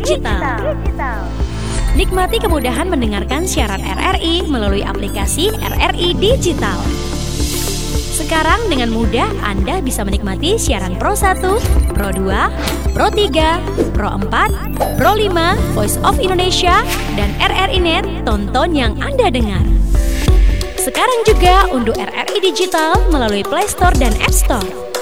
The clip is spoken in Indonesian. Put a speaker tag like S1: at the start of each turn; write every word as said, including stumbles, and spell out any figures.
S1: Digital. Nikmati kemudahan mendengarkan siaran R R I melalui aplikasi R R I Digital. Sekarang dengan mudah Anda bisa menikmati siaran Pro satu, Pro dua, Pro tiga, Pro empat, Pro lima, Voice of Indonesia, dan R R I Net, tonton yang Anda dengar. Sekarang juga unduh R R I Digital melalui Play Store dan App Store.